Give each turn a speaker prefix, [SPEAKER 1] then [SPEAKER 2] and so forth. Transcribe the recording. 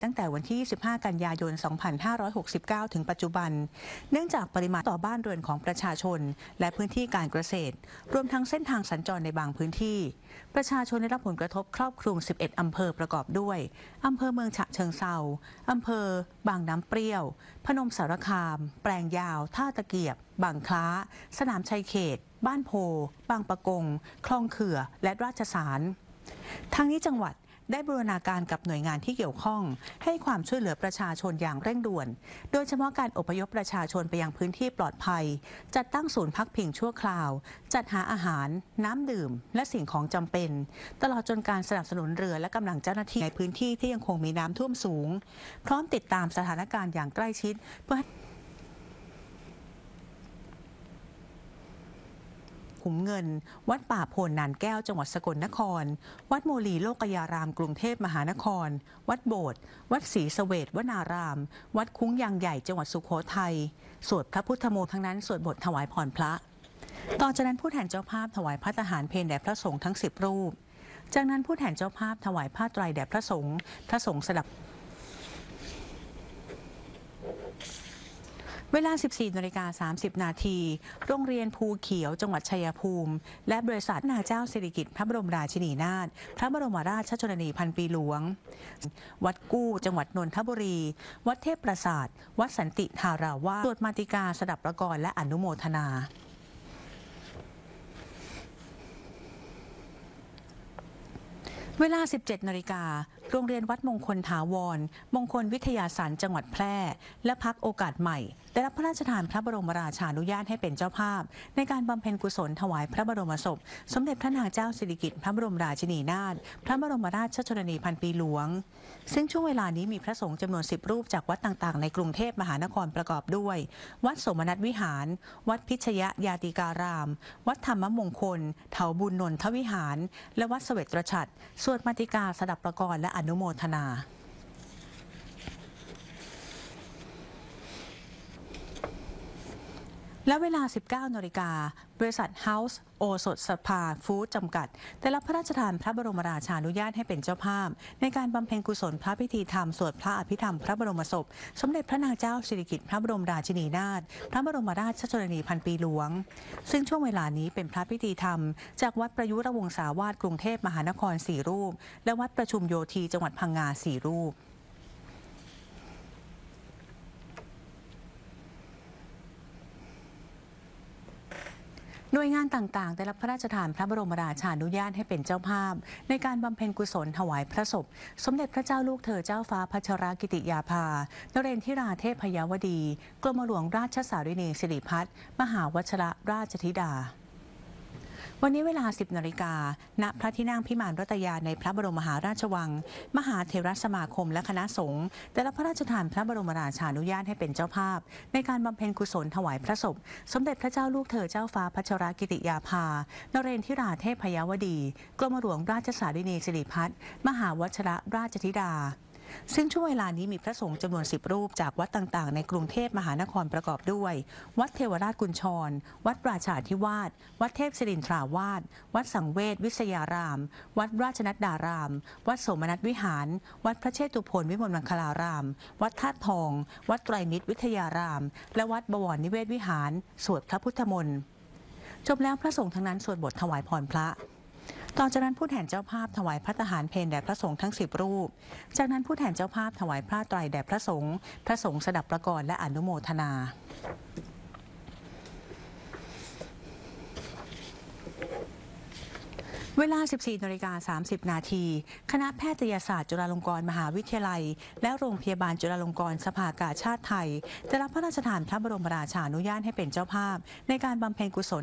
[SPEAKER 1] ตั้งแต่วันที่ 25 กันยายน 2569 ถึงปัจจุบันเนื่องจากปริมาณต่อบ้านเรือนของประชาชนและพื้นที่การเกษตรรวมทั้งเส้นทางสัญจรในบางพื้นที่ประชาชนได้รับผลกระทบครอบคลุม 11 อำเภอประกอบด้วยอำเภอเมืองฉะเชิงเทราอำเภอบางน้ำเปรี้ยวพนมสารคามแปลงยาวท่าตะเกียบบางคล้าสนามชัยเขตบ้านโพบางปะกงคลองเขื่อและราชสารทั้งนี้จังหวัดได้บูรณาการกับหน่วยงานที่เกี่ยวข้องให้ความช่วยเหลือประชาชนอย่างเร่งด่วนโดยเฉพาะการอพยพประชาชนไปยังพื้นที่ปลอดภัยจัดตั้งศูนย์พักพิงชั่วคราวจัดหาอาหารน้ำดื่มและสิ่งของจำเป็นตลอดจนการสนับสนุนเรือและกำลังเจ้าหน้าที่ในพื้นที่ที่ยังคงมีน้ำท่วมสูงพร้อมติดตามสถานการณ์อย่างใกล้ชิดเพื่อขุมเงินวัดป่าโพนนานแก้วจังหวัดสกลนครวัดโมลีโลกยารามกรุงเทพมหานครวัดโบสถ์วัดศรีเสวตวนารามวัดคุ้งยางใหญ่จังหวัดสุโขทัยสวดพระพุทธมนต์ทั้งนั้นสวดบทถวายพรพระต่อจากนั้นผู้แทนเจ้าภาพถวายพระทหารเพลแด่พระสงฆ์ทั้ง10 รูปจากนั้นผู้แทนเจ้าภาพถวายผ้าไตรแด่พระสงฆ์สดับเวลา 14:30 นาทีโรงเรียนภูเขียวจังหวัดชัยภูมิและบริษัทนาเจ้าสิริกิติ์พระบรมราชินีนาถพระบรมราชชนนีพันปีหลวงวัดกู้จังหวัดนนทบุรีวัดเทพประสาทวัดสันติธาราวาสสวดมาติกาสดับประกรและอนุโมทนาเวลา 17 นาฬิกาโรงเรียนวัดมงคลถาวรมงคลวิทยาสารจังหวัดแพร่และพักโอกาสใหม่ได้รับพระราชทานพระบรมราชานุญาตให้เป็นเจ้าภาพในการบำเพ็ญกุศลถวายพระบรมศพสมเด็จพระนางเจ้าสิริกิติ์พระบรมราชินีนาถพระบรมราชชนนีพันปีหลวงซึ่งช่วงเวลานี้มีพระสงฆ์จำนวน10 รูปจากวัดต่างๆในกรุงเทพมหานครประกอบด้วยวัดสมนัตวิหารวัดพิชยยาติการามวัดธรรมมงคลเถาบุญนนทวิหารและวัดเสวตฉัตรสวดมาติกาสดับประกรและอนุโมทนาและเวลา 19 นาฬิกาบริษัทเฮาส์โอสถสภาฟู้ดจำกัดได้รับพระราชทานพระบรมราชานุญาตให้เป็นเจ้าภาพในการบำเพ็ญกุศลพระพิธีธรรมสวดพระอภิธรรมพระบรมศพสมเด็จพระนางเจ้าสิริกิติ์พระบรมราชินีนาถพระบรมราชชนนีพันปีหลวงซึ่งช่วงเวลานี้เป็นพระพิธีธรรมจากวัดประยุรวงศาวาสกรุงเทพมหานคร4 รูปและวัดประชุมโยธีจังหวัดพังงา4 รูปหน่วยงานต่างๆได้รับพระราชทานพระบรมราชานุญาตให้เป็นเจ้าภาพในการบำเพ็ญกุศลถวายพระศพสมเด็จพระเจ้าลูกเธอเจ้าฟ้าพัชรกิติยาภานเรนทิราเทพยวดีกรมหลวงราชสารินีสิริพัฒน์มหาวชรราชธิดาวันนี้เวลา 10 นาฬิกาณพระที่นั่งพิมานรัตยาในพระบรมมหาราชวังมหาเถรสมาคมและคณะสงฆ์ได้รับพระราชทานพระบรมราชานุญาตให้เป็นเจ้าภาพในการบำเพ็ญกุศลถวายพระศพสมเด็จพระเจ้าลูกเธอเจ้าฟ้าพัชรกิติยาภานเรนทิราเทพยวดีกรมหลวงราชสารินีสิริพัฒน์มหาวชรราชธิดาซึ่งช่วงเวลานี้มีพระสงฆ์จำนวน10 รูปจากวัดต่างๆในกรุงเทพมหานครประกอบด้วยวัดเทวราชกุญชรวัดราชาธิวาสวัดเทพศิรินทราวาสวัดสังเวชวิทยารามวัดราชนัดดารามวัดโสมนัสวิหารวัดพระเชตุพนวิมลมังคลารามวัดธาตุทองวัดไตรมิตรวิทยารามและวัดบวรนิเวศวิหารสวดพระพุทธมนต์จบแล้วพระสงฆ์ทั้งนั้นสวดบทถวายพรพระต่อจากนั้นผู้แทนเจ้าภาพถวายพระทหารเพลแด่พระสงฆ์ทั้ง10 รูปจากนั้นผู้แทนเจ้าภาพถวายผ้าไตรแด่พระสงฆ์สดับประกรและอนุโมทนาเวลา 14:30 นาทีคณะแพทยศาสตร์จุฬาลงกรณ์มหาวิทยาลัยและโรงพยาบาลจุฬาลงกรณ์สภากาชาดไทยได้รับพระราชทานพระบรมราชานุญาตให้เป็นเจ้าภาพในการบำเพ็ญกุศล